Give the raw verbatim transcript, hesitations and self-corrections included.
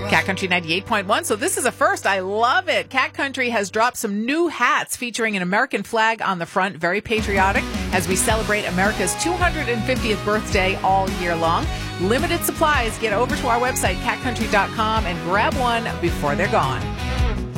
Cat Country ninety-eight point one. So this is a first. I love it. Cat Country has dropped some new hats featuring an American flag on the front. Very patriotic as we celebrate America's two hundred fiftieth birthday all year long. Limited supplies. Get over to our website, cat country dot com, and grab one before they're gone.